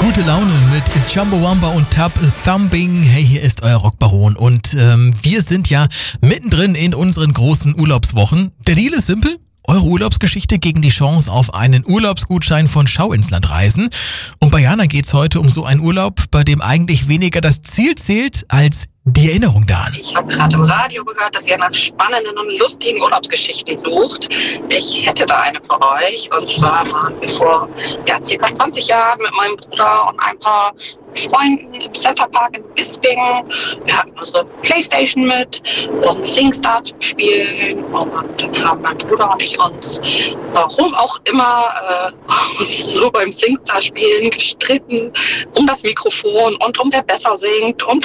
Gute Laune mit Chumbawamba und Tub Thumping. Hey, hier ist euer Rockbaron und wir sind ja mittendrin in unseren großen Urlaubswochen. Der Deal ist simpel. Eure Urlaubsgeschichte gegen die Chance auf einen Urlaubsgutschein von Schau ins Land reisen. Und bei Jana geht's heute um so einen Urlaub, bei dem eigentlich weniger das Ziel zählt als die Erinnerung daran. Ich habe gerade im Radio gehört, dass ihr nach spannenden und lustigen Urlaubsgeschichten sucht. Ich hätte da eine für euch. Und zwar waren wir vor circa 20 Jahren mit meinem Bruder und ein paar Freunden im Centerpark in Bisping. Wir hatten unsere Playstation mit und SingStar zum Spielen. Und dann haben mein Bruder und ich uns, warum auch immer, so beim SingStar-Spielen gestritten um das Mikrofon und um wer besser singt und.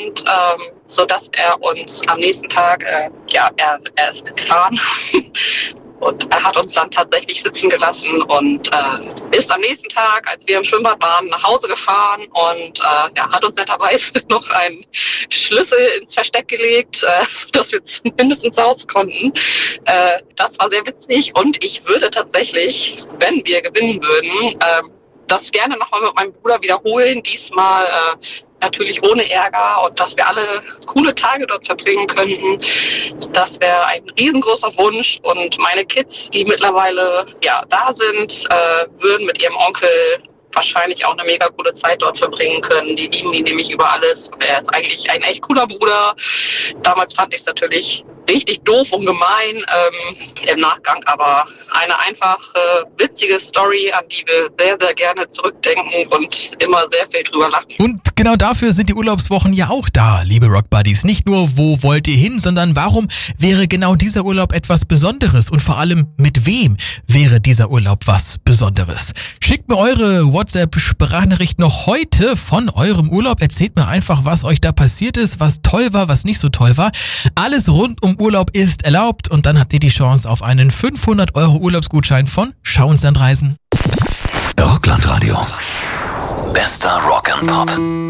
Sodass er uns am nächsten Tag, er ist gefahren und er hat uns dann tatsächlich sitzen gelassen und ist am nächsten Tag, als wir im Schwimmbad waren, nach Hause gefahren und hat uns netterweise noch einen Schlüssel ins Versteck gelegt, sodass wir zumindest ins Haus konnten. Das war sehr witzig und ich würde tatsächlich, wenn wir gewinnen würden, das gerne nochmal mit meinem Bruder wiederholen, diesmal natürlich ohne Ärger und dass wir alle coole Tage dort verbringen könnten. Das wäre ein riesengroßer Wunsch und meine Kids, die mittlerweile da sind, würden mit ihrem Onkel wahrscheinlich auch eine mega coole Zeit dort verbringen können. Die lieben ihn nämlich über alles. Er ist eigentlich ein echt cooler Bruder. Damals fand ich es natürlich richtig doof und gemein. Im Nachgang aber eine einfach witzige Story, an die wir sehr, sehr gerne zurückdenken und immer sehr viel drüber lachen. Und genau dafür sind die Urlaubswochen ja auch da, liebe Rockbuddies. Nicht nur, wo wollt ihr hin, sondern warum wäre genau dieser Urlaub etwas Besonderes? Und vor allem, mit wem wäre dieser Urlaub was Besonderes? Schickt mir eure WhatsApp-Sprachnachricht noch heute von eurem Urlaub. Erzählt mir einfach, was euch da passiert ist, was toll war, was nicht so toll war. Alles rund um Urlaub ist erlaubt und dann habt ihr die Chance auf einen 500 € Urlaubsgutschein von Schau ins Land reisen. Rockland Radio. Bester Rock and Pop.